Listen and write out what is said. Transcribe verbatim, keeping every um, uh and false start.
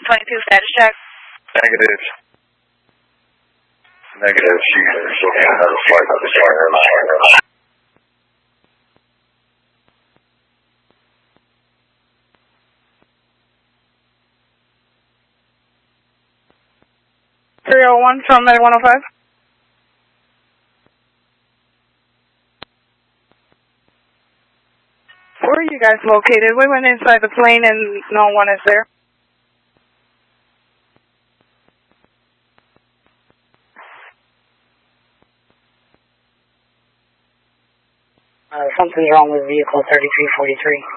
twenty-two, status check. Negative. Negative. She's looking at another flight of the Star Airlines. three oh one from Med one oh five. Where are you guys located? We went inside the plane and no one is there. Uh, something's wrong with vehicle thirty-three forty-three.